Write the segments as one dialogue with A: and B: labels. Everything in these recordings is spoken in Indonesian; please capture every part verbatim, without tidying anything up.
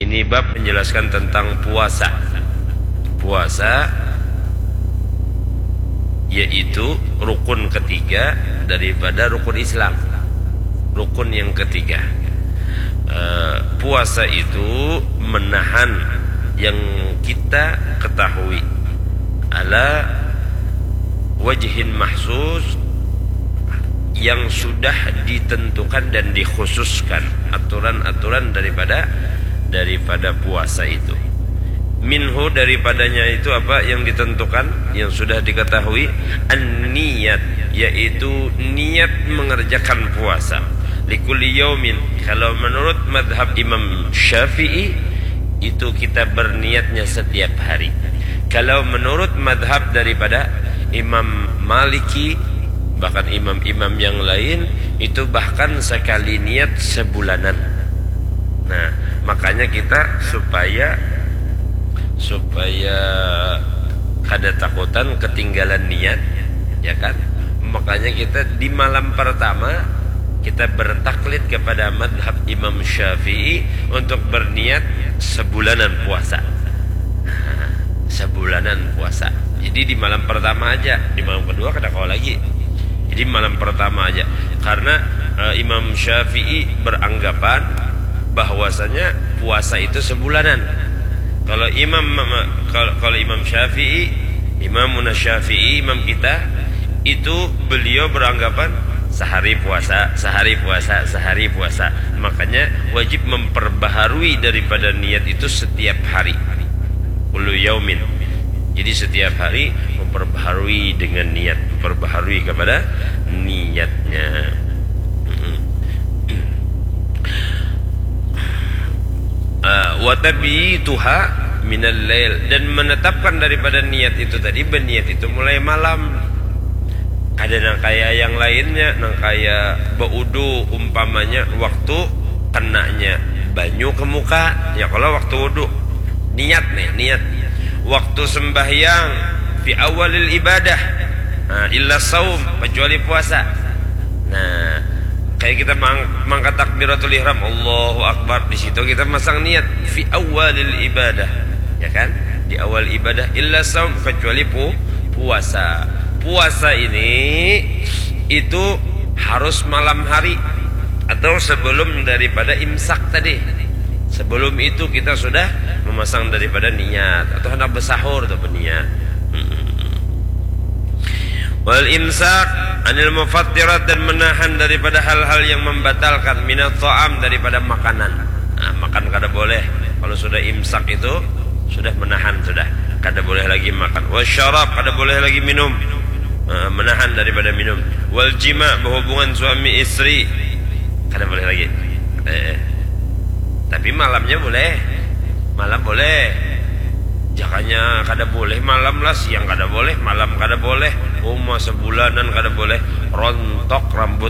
A: Ini bab menjelaskan tentang puasa. Puasa yaitu rukun ketiga daripada rukun Islam. Rukun yang ketiga. E, puasa itu menahan yang kita ketahui ala wajhin mahsus, yang sudah ditentukan dan dikhususkan aturan-aturan daripada daripada puasa itu. Minhu, daripadanya itu apa yang ditentukan, yang sudah diketahui, an-niyat, yaitu niat mengerjakan puasa. Likulli yaumin, kalau menurut madhab Imam Syafi'i itu kita berniatnya setiap hari. Kalau menurut madhab daripada Imam Maliki, bahkan imam-imam yang lain, itu bahkan sekali niat sebulanan. Nah, makanya kita supaya supaya kada takutan ketinggalan niat, ya kan? Makanya kita di malam pertama kita bertaklid kepada madhab Imam Syafi'i untuk berniat sebulanan puasa. Nah, sebulanan puasa. Jadi di malam pertama aja, di malam kedua kada kau lagi. Jadi malam pertama aja, karena uh, Imam Syafi'i beranggapan bahwasanya puasa itu sebulanan. Kalau Imam kalau, kalau Imam Syafi'i, Imam Syafi'i, imam kita itu, beliau beranggapan sehari puasa, sehari puasa, sehari puasa. Makanya wajib memperbaharui daripada niat itu setiap hari. Kullu yaumin. Jadi setiap hari memperbaharui dengan niat, memperbaharui kepada niatnya. Wa tabituha minal lail, dan menetapkan daripada niat itu tadi, berniat itu mulai malam. Ada nang kaya yang lainnya, nang kaya baudu umpamanya waktu kenanya banyu ke muka, ya kalau waktu wudu niat nih, niat. Waktu sembahyang fi awalil ibadah, nah, illa saum, kecuali puasa. Nah, kayak kita mang mangkat takbiratul ihram, Allahu akbar, di situ kita masang niat fi awalil ibadah, ya kan? Di awal ibadah, illa saum, kecuali pu puasa. Puasa ini itu harus malam hari atau sebelum daripada imsak tadi. Sebelum itu kita sudah memasang daripada niat, atau hendak bersahur atau berniat. Wal imsak anil mufattirat, dan menahan daripada hal-hal yang membatalkan, minat ta'am, daripada makanan. Nah, makan kada boleh. Kalau sudah imsak itu sudah menahan, sudah kada boleh lagi makan. Wasyarab, kada boleh lagi minum. Nah, menahan daripada minum. Wal jima, berhubungan suami istri, kada boleh lagi. Eh, tapi malamnya boleh, malam boleh. Jangannya kada boleh malam lah, siang kada boleh, malam kada boleh. Umah sebulanan kada boleh, rontok rambut.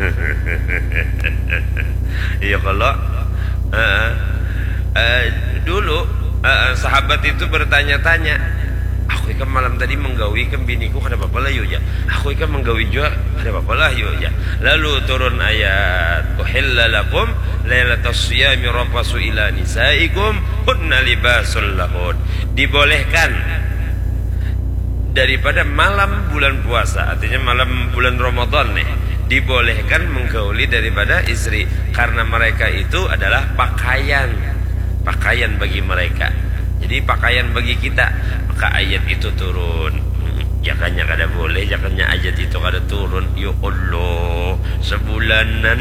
A: Iya kalau uh, uh, dulu uh, sahabat itu bertanya-tanya, aku ikan malam tadi menggawi kan biniku kada apa-apa lah yuk ya. Aku ikan menggawi juga kada apa-apa lah yuk ya. Lalu turun ayat, uhilla lakum lailatas siyami rafasu ila nisaikum hunna libasul lahun. Dibolehkan daripada malam bulan puasa, artinya malam bulan Ramadan nih, dibolehkan menggauli daripada istri, karena mereka itu adalah pakaian, pakaian bagi mereka. Jadi pakaian bagi kita. Maka ayat itu turun. Jangannya kada boleh, jangannya ayat itu kada turun. Ya Allah, sebulanan.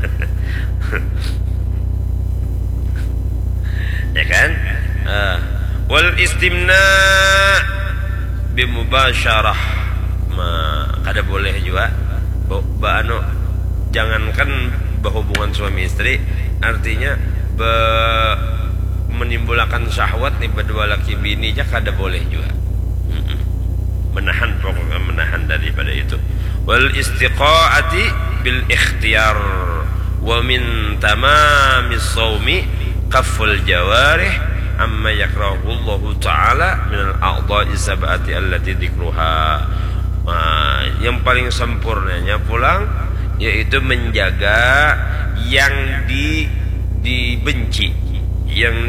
A: Ya kan? Uh, wal istimna bimubasyarah, ma kada boleh juga ba anu, jangankan berhubungan suami istri, artinya be, menimbulkan syahwat nih berdua laki bini aja kada boleh juga. Mm-mm. Menahan, pokoknya menahan daripada itu. Wal istiqaati bil ikhtiyar, wa min tamamis shaumi qafful jawarih amma yakrahu Allah Ta'ala minal a'dha'i sab'ati allati dzikruha. Nah, yang paling sempurnanya pulang yaitu menjaga yang di dibenci, yang